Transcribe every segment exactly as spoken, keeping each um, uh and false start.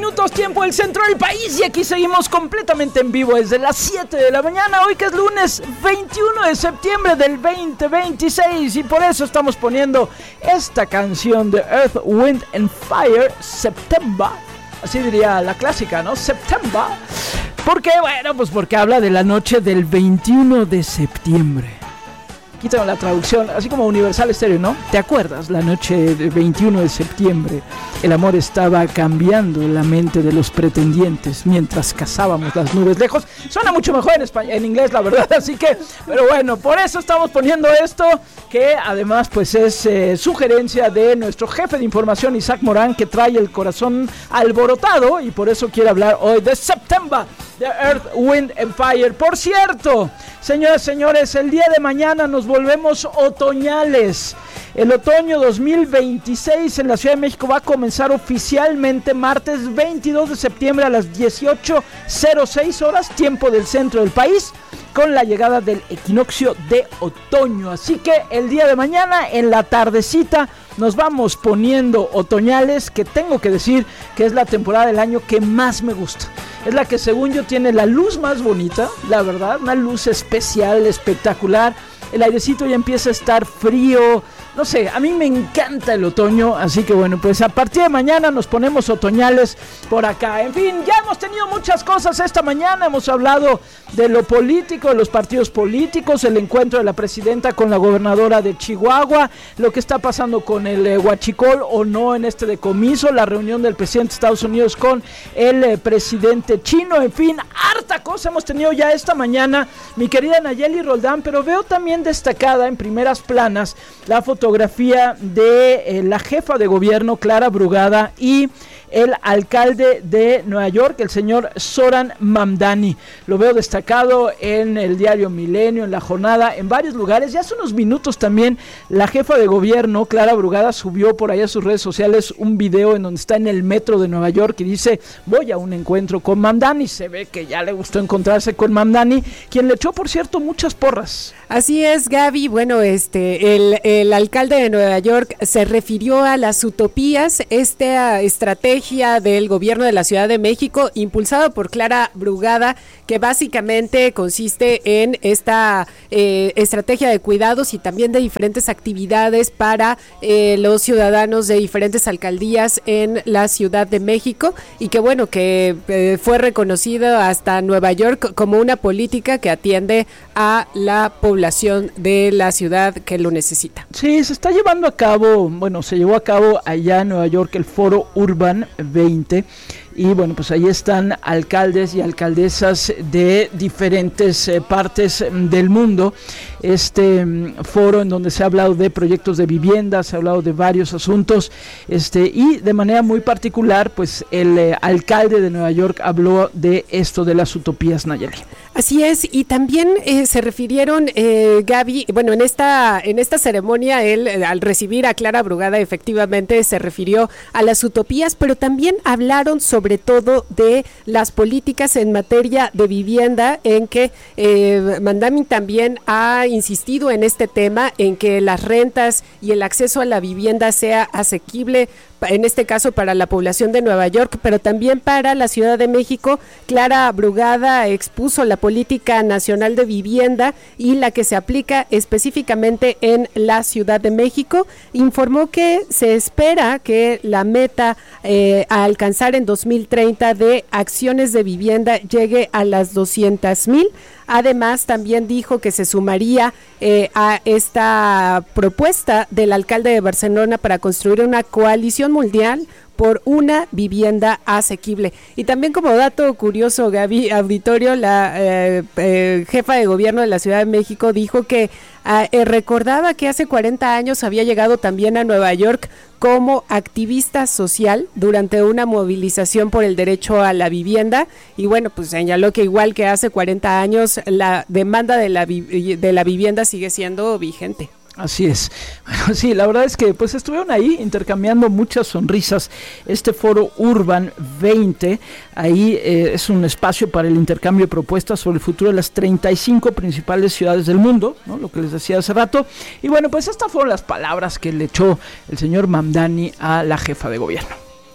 minutos, tiempo del centro del país, y aquí seguimos completamente en vivo desde las siete de la mañana, hoy que es lunes veintiuno de septiembre del veinte veintiséis, y por eso estamos poniendo esta canción de Earth, Wind and Fire, September, así diría la clásica, ¿no? September. ¿Por qué? Bueno, pues porque habla de la noche del veintiuno de septiembre. Quítame la traducción, así como Universal Stereo, ¿no? ¿Te acuerdas? La noche del veintiuno de septiembre, el amor estaba cambiando la mente de los pretendientes mientras cazábamos las nubes lejos. Suena mucho mejor en español, en inglés, la verdad, así que, pero bueno, por eso estamos poniendo esto, que además pues es eh, sugerencia de nuestro jefe de información, Isaac Morán, que trae el corazón alborotado y por eso quiere hablar hoy de September, de Earth, Wind and Fire. Por cierto, señoras y señores, el día de mañana nos volvemos otoñales. El otoño dos mil veintiséis en la Ciudad de México va a comenzar oficialmente martes veintidós de septiembre a las dieciocho cero seis horas, tiempo del centro del país, con la llegada del equinoccio de otoño. Así que el día de mañana, en la tardecita, nos vamos poniendo otoñales, que tengo que decir que es la temporada del año que más me gusta. Es la que según yo tiene la luz más bonita, la verdad, una luz especial, espectacular. El airecito ya empieza a estar frío, no sé, a mí me encanta el otoño, así que bueno, pues a partir de mañana nos ponemos otoñales por acá. En fin, ya hemos tenido muchas cosas esta mañana, hemos hablado de lo político, de los partidos políticos, el encuentro de la presidenta con la gobernadora de Chihuahua, lo que está pasando con el eh, huachicol o no en este decomiso, la reunión del presidente de Estados Unidos con el eh, presidente chino, en fin, harta cosa hemos tenido ya esta mañana, mi querida Nayeli Roldán, pero veo también destacada en primeras planas la fotografía de eh, la jefa de gobierno Clara Brugada y el alcalde de Nueva York, el señor Zoran Mamdani. Lo veo destacado en el diario Milenio, en La Jornada, en varios lugares. Ya hace unos minutos también la jefa de gobierno, Clara Brugada, subió por ahí a sus redes sociales un video en donde está en el metro de Nueva York y dice, voy a un encuentro con Mamdani. Se ve que ya le gustó encontrarse con Mamdani, quien le echó, por cierto, muchas porras. Así es, Gaby. Bueno, este, el, el alcalde de Nueva York se refirió a las utopías, esta estrategia del gobierno de la Ciudad de México, impulsado por Clara Brugada, que básicamente consiste en esta eh, estrategia de cuidados y también de diferentes actividades para eh, los ciudadanos de diferentes alcaldías en la Ciudad de México, y que bueno, que eh, fue reconocido hasta Nueva York como una política que atiende a la población de la ciudad que lo necesita. Sí, se está llevando a cabo, bueno, se llevó a cabo allá en Nueva York el Foro Urban veinte, y bueno, pues ahí están alcaldes y alcaldesas de diferentes eh, partes del mundo. Este um, foro en donde se ha hablado de proyectos de vivienda, se ha hablado de varios asuntos, este y de manera muy particular, pues el eh, alcalde de Nueva York habló de esto de las utopías, Nayeli. Así es, y también eh, se refirieron, eh, Gaby, bueno, en esta en esta ceremonia, él, eh, al recibir a Clara Brugada, efectivamente se refirió a las utopías, pero también hablaron sobre todo de las políticas en materia de vivienda, en que eh, Mamdani también ha insistido en este tema, en que las rentas y el acceso a la vivienda sea asequible, en este caso para la población de Nueva York, pero también para la Ciudad de México. Clara Brugada expuso la política nacional de vivienda y la que se aplica específicamente en la Ciudad de México. Informó que se espera que la meta eh, a alcanzar en dos mil treinta de acciones de vivienda llegue a las doscientas mil. Además, también dijo que se sumaría eh, a esta propuesta del alcalde de Barcelona para construir una coalición mundial por una vivienda asequible. Y también, como dato curioso, Gaby, auditorio, la eh, eh, jefa de gobierno de la Ciudad de México dijo que eh, recordaba que hace cuarenta años había llegado también a Nueva York como activista social durante una movilización por el derecho a la vivienda, y bueno, pues señaló que igual que hace cuarenta años, la demanda de la, vi- de la vivienda sigue siendo vigente. Así es. Bueno, sí, la verdad es que pues estuvieron ahí intercambiando muchas sonrisas. Este Foro Urban veinte, ahí eh, es un espacio para el intercambio de propuestas sobre el futuro de las treinta y cinco principales ciudades del mundo, ¿no? Lo que les decía hace rato. Y bueno, pues estas fueron las palabras que le echó el señor Mamdani a la jefa de gobierno.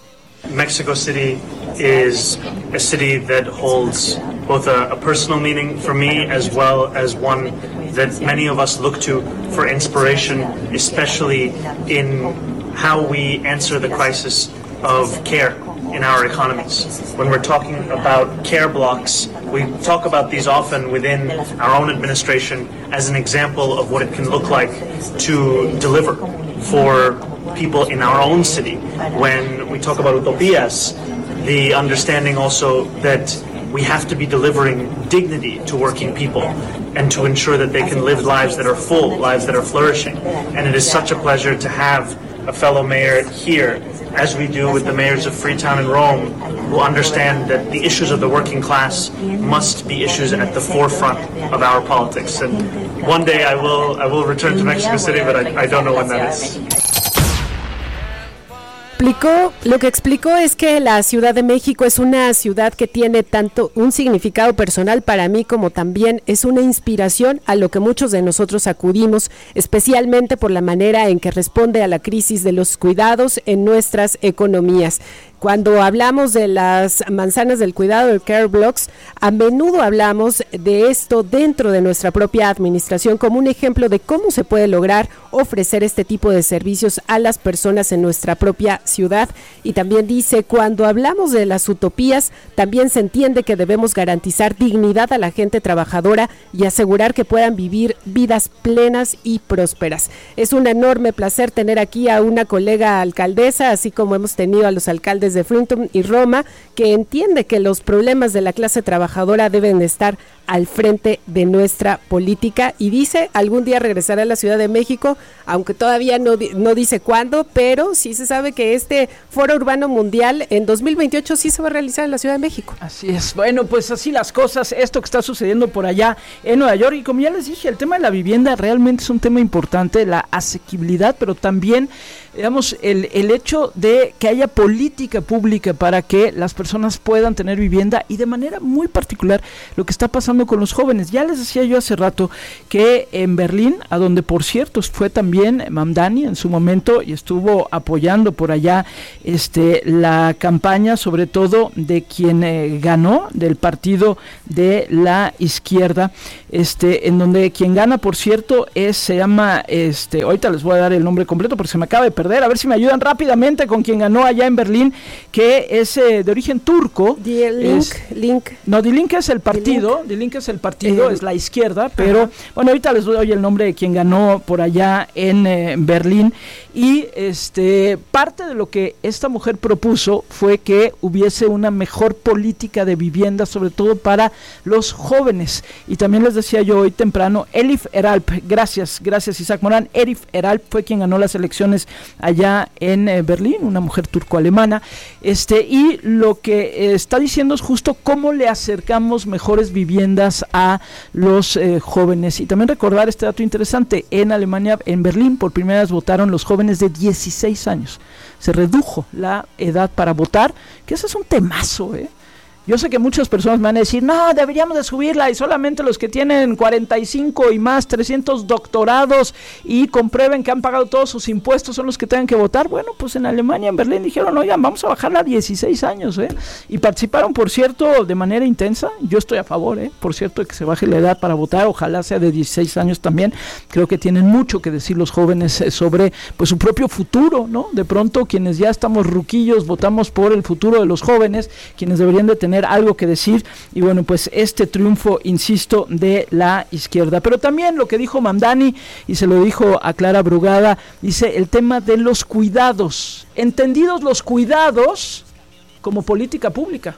Mexico City is a city that holds both a, a personal meaning for me as well as one that many of us look to for inspiration, especially in how we answer the crisis of care in our economies. When we're talking about care blocks, we talk about these often within our own administration as an example of what it can look like to deliver for people in our own city. When we talk about utopias, the understanding also that we have to be delivering dignity to working people and to ensure that they can live lives that are full, lives that are flourishing. And it is such a pleasure to have a fellow mayor here, as we do with the mayors of Freetown and Rome, who understand that the issues of the working class must be issues at the forefront of our politics. And one day I will I will return to Mexico City, but I, I don't know when that is. Explicó, lo que explicó es que la Ciudad de México es una ciudad que tiene tanto un significado personal para mí como también es una inspiración a lo que muchos de nosotros acudimos, especialmente por la manera en que responde a la crisis de los cuidados en nuestras economías. Cuando hablamos de las manzanas del cuidado, el Care Blocks, a menudo hablamos de esto dentro de nuestra propia administración como un ejemplo de cómo se puede lograr ofrecer este tipo de servicios a las personas en nuestra propia ciudad. Y también dice, cuando hablamos de las utopías, también se entiende que debemos garantizar dignidad a la gente trabajadora y asegurar que puedan vivir vidas plenas y prósperas. Es un enorme placer tener aquí a una colega alcaldesa, así como hemos tenido a los alcaldes de Freetown y Roma, que entiende que los problemas de la clase trabajadora deben estar al frente de nuestra política y dice algún día regresará a la Ciudad de México, aunque todavía no, no dice cuándo, pero sí se sabe que este Foro Urbano Mundial en dos mil veintiocho sí se va a realizar en la Ciudad de México. Así es, bueno, pues así las cosas, esto que está sucediendo por allá en Nueva York, y como ya les dije, el tema de la vivienda realmente es un tema importante, la asequibilidad, pero también, digamos, el, el hecho de que haya política pública para que las personas puedan tener vivienda, y de manera muy particular lo que está pasando con los jóvenes. Ya les decía yo hace rato que en Berlín, a donde por cierto fue también Mamdani en su momento y estuvo apoyando por allá este la campaña, sobre todo de quien eh, ganó del partido de la izquierda, este en donde quien gana por cierto es se llama este ahorita les voy a dar el nombre completo porque se me acaba de perder, a ver si me ayudan rápidamente con quien ganó allá en Berlín, que es eh, de origen turco. Die Link, es, Link. No, Die Linke es el partido, Die Linke es el partido, eh, es la izquierda, pero ajá. Bueno, ahorita les doy el nombre de quien ganó por allá en eh, Berlín, y este parte de lo que esta mujer propuso fue que hubiese una mejor política de vivienda, sobre todo para los jóvenes, y también les decía yo hoy temprano, Elif Eralp, gracias, gracias Isaac Morán, Elif Eralp fue quien ganó las elecciones allá en eh, Berlín, una mujer turco-alemana, este y lo que eh, está diciendo es justo cómo le acercamos mejores viviendas a los eh, jóvenes. Y también recordar este dato interesante, en Alemania, en Berlín, por primera vez votaron los jóvenes de dieciséis años. Se redujo la edad para votar, que ese es un temazo, ¿eh? Yo sé que muchas personas me van a decir, no, deberíamos de subirla y solamente los que tienen cuarenta y cinco y más, trescientos doctorados y comprueben que han pagado todos sus impuestos son los que tengan que votar. Bueno, pues en Alemania, en Berlín dijeron, oigan, vamos a bajarla a dieciséis años, ¿eh? Y participaron, por cierto, de manera intensa. Yo estoy a favor, ¿eh? Por cierto, de que se baje la edad para votar, ojalá sea de dieciséis años también. Creo que tienen mucho que decir los jóvenes eh, sobre pues su propio futuro, ¿no? De pronto, quienes ya estamos ruquillos, votamos por el futuro de los jóvenes, quienes deberían de tener algo que decir, y bueno, pues este triunfo, insisto, de la izquierda. Pero también lo que dijo Mamdani, y se lo dijo a Clara Brugada, dice el tema de los cuidados, entendidos los cuidados como política pública.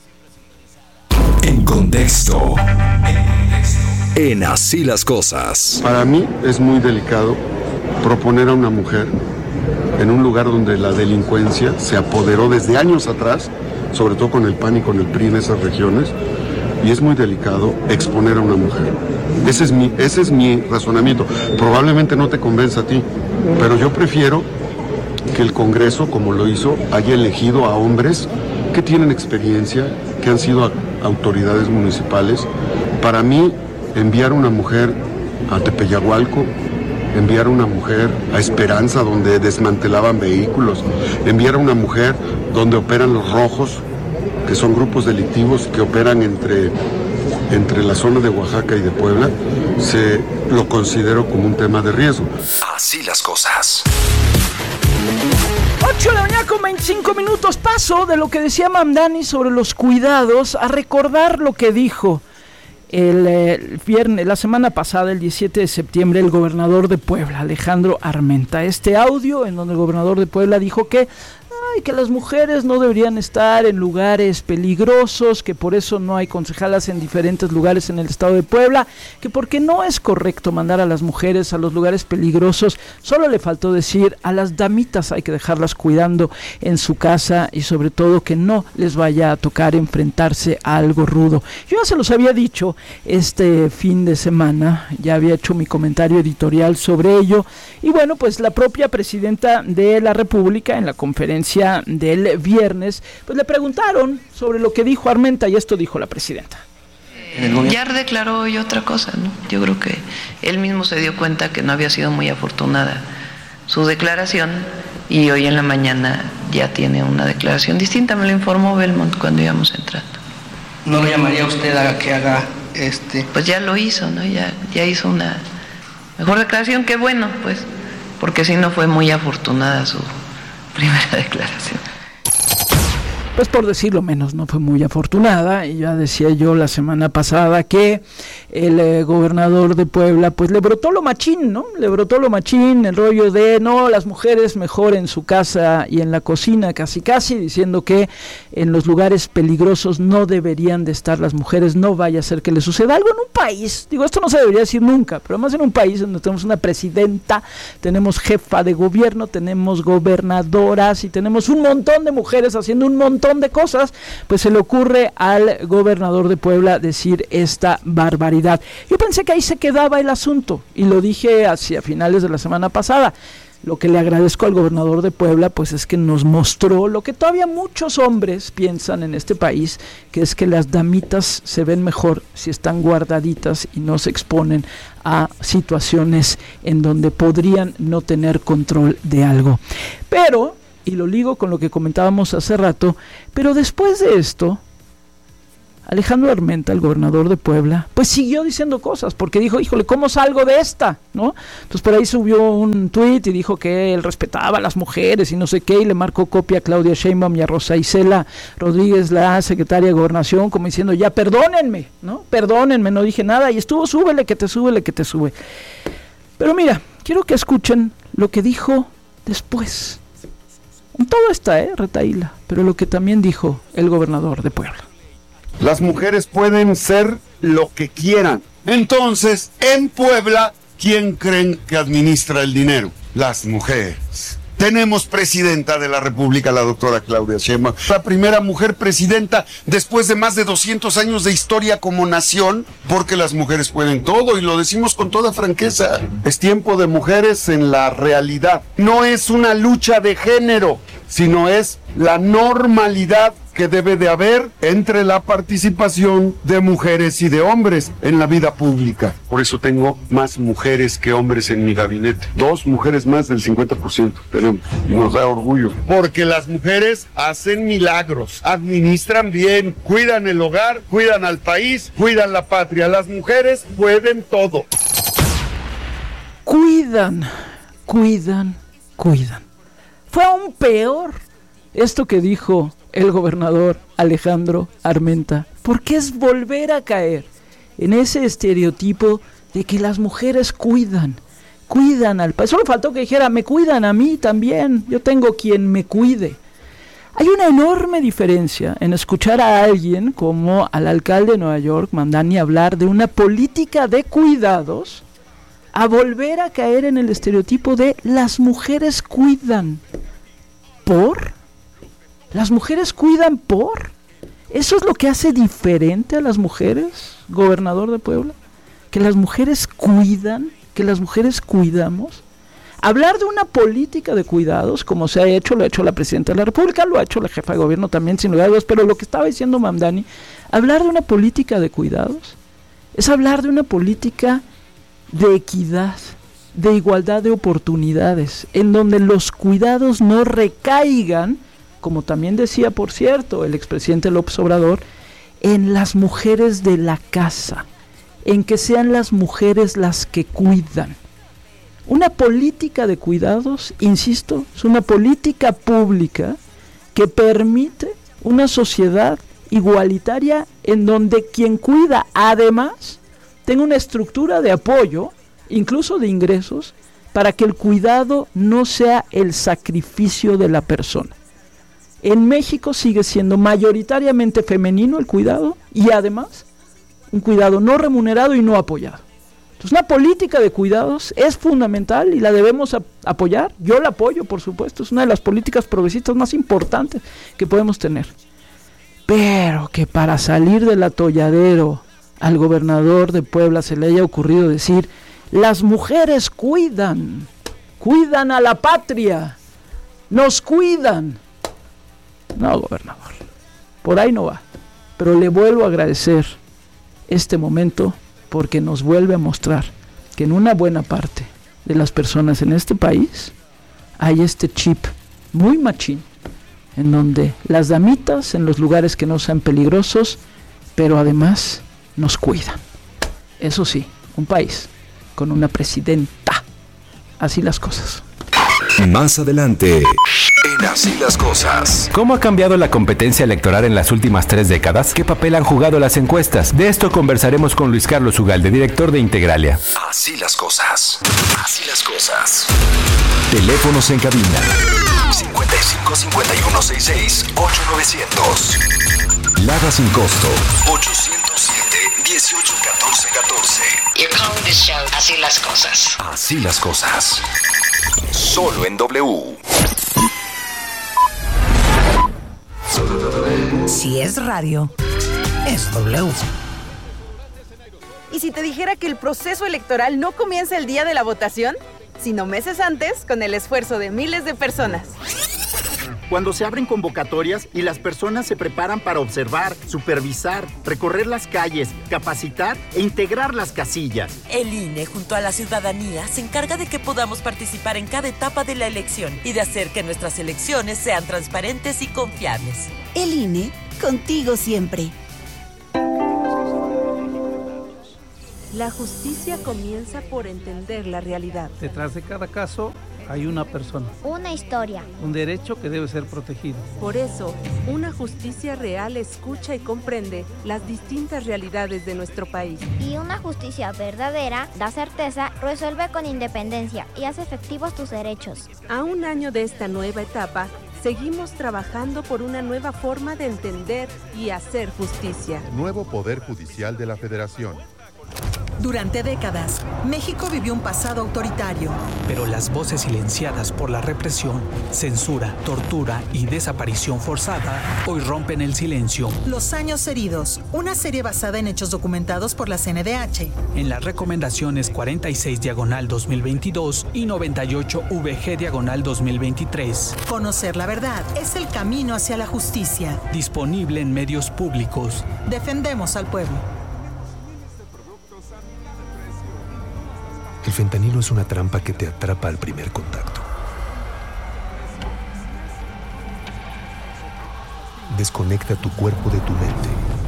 En contexto, en Así las Cosas. Para mí es muy delicado proponer a una mujer en un lugar donde la delincuencia se apoderó desde años atrás, sobre todo con el P A N y con el P R I en esas regiones, y es muy delicado exponer a una mujer. Ese es mi, ese es mi razonamiento. Probablemente no te convenza a ti, pero yo prefiero que el Congreso, como lo hizo, haya elegido a hombres que tienen experiencia, que han sido autoridades municipales. Para mí, enviar a una mujer a Tepeyagualco enviar a una mujer a Esperanza, donde desmantelaban vehículos, enviar a una mujer donde operan los rojos, que son grupos delictivos que operan entre, entre la zona de Oaxaca y de Puebla, se lo considero como un tema de riesgo. Así las cosas. ocho de la mañana con veinticinco minutos. Paso de lo que decía Mamdani sobre los cuidados a recordar lo que dijo el, el viernes, la semana pasada, el diecisiete de septiembre, el gobernador de Puebla, Alejandro Armenta. Este audio en donde el gobernador de Puebla dijo que ay, que las mujeres no deberían estar en lugares peligrosos, que por eso no hay concejalas en diferentes lugares en el estado de Puebla, que porque no es correcto mandar a las mujeres a los lugares peligrosos. Solo le faltó decir, a las damitas hay que dejarlas cuidando en su casa y sobre todo que no les vaya a tocar enfrentarse a algo rudo. Yo ya se los había dicho este fin de semana, ya había hecho mi comentario editorial sobre ello, y bueno, pues la propia presidenta de la República en la conferencia del viernes, pues le preguntaron sobre lo que dijo Armenta y esto dijo la presidenta. Ya declaró hoy otra cosa, ¿no? Yo creo que él mismo se dio cuenta que no había sido muy afortunada su declaración y hoy en la mañana ya tiene una declaración distinta, me lo informó Belmont cuando íbamos entrando. ¿No lo llamaría usted a que haga este...? Pues ya lo hizo, ¿no? Ya, ya hizo una mejor declaración, qué bueno, pues, porque si no fue muy afortunada su primera declaración. Pues por decirlo menos, no fue muy afortunada, y ya decía yo la semana pasada que el eh, gobernador de Puebla pues le brotó lo machín, ¿no? Le brotó lo machín, el rollo de no, las mujeres mejor en su casa y en la cocina, casi casi, diciendo que en los lugares peligrosos no deberían de estar las mujeres, no vaya a ser que le suceda algo en un país, digo, esto no se debería decir nunca, pero además en un país donde tenemos una presidenta, tenemos jefa de gobierno, tenemos gobernadoras y tenemos un montón de mujeres haciendo un montón de cosas, pues se le ocurre al gobernador de Puebla decir esta barbaridad. Yo pensé que ahí se quedaba el asunto y lo dije hacia finales de la semana pasada. Lo que le agradezco al gobernador de Puebla pues es que nos mostró lo que todavía muchos hombres piensan en este país, que es que las damitas se ven mejor si están guardaditas y no se exponen a situaciones en donde podrían no tener control de algo. Pero y lo ligo con lo que comentábamos hace rato, pero después de esto, Alejandro Armenta, el gobernador de Puebla, pues siguió diciendo cosas, porque dijo, híjole, ¿cómo salgo de esta? ¿No? Entonces por ahí subió un tuit y dijo que él respetaba a las mujeres y no sé qué, y le marcó copia a Claudia Sheinbaum y a Rosa Isela Rodríguez, la secretaria de Gobernación, como diciendo, ya perdónenme, ¿no? Perdónenme, no dije nada, y estuvo, súbele que te súbele que te sube. Pero mira, quiero que escuchen lo que dijo después. Todo está, eh, retaíla, pero lo que también dijo el gobernador de Puebla. Las mujeres pueden ser lo que quieran. Entonces, en Puebla, ¿quién creen que administra el dinero? Las mujeres. Tenemos presidenta de la República, la doctora Claudia Sheinbaum, la primera mujer presidenta después de más de doscientos años de historia como nación, porque las mujeres pueden todo y lo decimos con toda franqueza. Es tiempo de mujeres en la realidad. No es una lucha de género, sino es la normalidad que debe de haber entre la participación de mujeres y de hombres en la vida pública. Por eso tengo más mujeres que hombres en mi gabinete. Dos mujeres más del cincuenta por ciento tenemos. Y nos da orgullo. Porque las mujeres hacen milagros, administran bien, cuidan el hogar, cuidan al país, cuidan la patria. Las mujeres pueden todo. Cuidan, cuidan, cuidan. Fue aún peor esto que dijo el gobernador Alejandro Armenta, porque es volver a caer en ese estereotipo de que las mujeres cuidan, cuidan al país. Solo faltó que dijera, me cuidan a mí también, yo tengo quien me cuide. Hay una enorme diferencia en escuchar a alguien como al alcalde de Nueva York, Mamdani, hablar de una política de cuidados, a volver a caer en el estereotipo de las mujeres cuidan. ¿Por? ¿Las mujeres cuidan por? ¿Eso es lo que hace diferente a las mujeres, gobernador de Puebla? ¿Que las mujeres cuidan? ¿Que las mujeres cuidamos? Hablar de una política de cuidados, como se ha hecho, lo ha hecho la presidenta de la República, lo ha hecho la jefa de gobierno también, sin lugar a dudas, pero lo que estaba diciendo Mamdani, hablar de una política de cuidados es hablar de una política de equidad, de igualdad de oportunidades, en donde los cuidados no recaigan, como también decía, por cierto, el expresidente López Obrador, en las mujeres de la casa, en que sean las mujeres las que cuidan. Una política de cuidados, insisto, es una política pública que permite una sociedad igualitaria en donde quien cuida además tenga una estructura de apoyo, incluso de ingresos, para que el cuidado no sea el sacrificio de la persona. En México sigue siendo mayoritariamente femenino el cuidado y además un cuidado no remunerado y no apoyado. Entonces una política de cuidados es fundamental y la debemos ap- apoyar. Yo la apoyo, por supuesto, es una de las políticas progresistas más importantes que podemos tener. Pero que para salir del atolladero al gobernador de Puebla se le haya ocurrido decir: las mujeres cuidan, cuidan a la patria, nos cuidan. No, gobernador, por ahí no va. Pero le vuelvo a agradecer este momento porque nos vuelve a mostrar que en una buena parte de las personas en este país hay este chip muy machín, en donde las damitas en los lugares que no sean peligrosos, pero además nos cuidan. Eso sí, un país con una presidenta. Así las cosas. Más adelante, en Así las Cosas. ¿Cómo ha cambiado la competencia electoral en las últimas tres décadas? ¿Qué papel han jugado las encuestas? De esto conversaremos con Luis Carlos Ugalde, director de Integralia. Así las cosas. Así las cosas. Teléfonos en cabina: cincuenta y cinco, cincuenta y uno, sesenta y seis, ocho novecientos. Lada sin costo: ochocientos siete, dieciocho, catorce, catorce. You're calling this show Así las Cosas. Así las cosas. Solo en W. Si es radio, es W. ¿Y si te dijera que el proceso electoral no comienza el día de la votación, sino meses antes, con el esfuerzo de miles de personas? Cuando se abren convocatorias y las personas se preparan para observar, supervisar, recorrer las calles, capacitar e integrar las casillas. El I N E, junto a la ciudadanía, se encarga de que podamos participar en cada etapa de la elección y de hacer que nuestras elecciones sean transparentes y confiables. El I N E, contigo siempre. La justicia comienza por entender la realidad. Detrás de cada caso hay una persona. Una historia. Un derecho que debe ser protegido. Por eso, una justicia real escucha y comprende las distintas realidades de nuestro país. Y una justicia verdadera da certeza, resuelve con independencia y hace efectivos tus derechos. A un año de esta nueva etapa, seguimos trabajando por una nueva forma de entender y hacer justicia. Nuevo Poder Judicial de la Federación. Durante décadas, México vivió un pasado autoritario. Pero las voces silenciadas por la represión, censura, tortura y desaparición forzada hoy rompen el silencio. Los años heridos, una serie basada en hechos documentados por la C N D H. En las recomendaciones cuarenta y seis diagonal dos mil veintidós y noventa y ocho V G diagonal dos mil veintitrés. Conocer la verdad es el camino hacia la justicia. Disponible en medios públicos. Defendemos al pueblo. El fentanilo es una trampa que te atrapa al primer contacto. Desconecta tu cuerpo de tu mente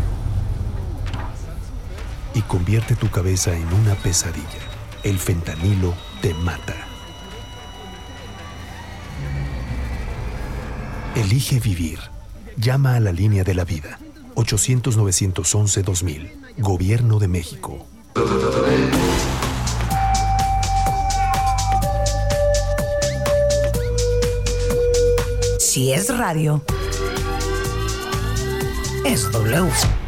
y convierte tu cabeza en una pesadilla. El fentanilo te mata. Elige vivir. Llama a la línea de la vida. ochocientos, novecientos once, dos mil. Gobierno de México. Si es radio, es W.